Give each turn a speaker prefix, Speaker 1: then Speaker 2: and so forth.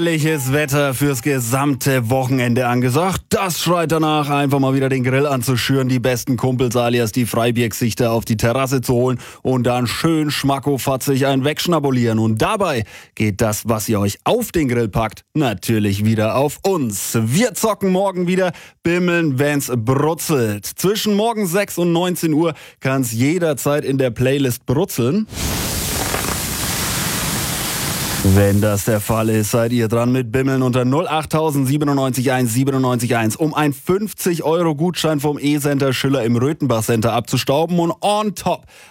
Speaker 1: Herrliches Wetter fürs gesamte Wochenende angesagt. Das schreit danach, einfach mal wieder den Grill anzuschüren, die besten Kumpels alias die Freibiergesichter auf die Terrasse zu holen und dann schön schmackofatzig ein wegschnabulieren. Und dabei geht das, was ihr euch auf den Grill packt, natürlich wieder auf uns. Wir zocken morgen wieder, bimmeln, wenn's brutzelt. Zwischen morgen 6 und 19 Uhr kann's jederzeit in der Playlist brutzeln. Wenn das der Fall ist, seid ihr dran mit Bimmeln unter 08000 97 1 97 1, um ein 50 € Gutschein vom E-Center Schüller im Röthenbach Center abzustauben und on top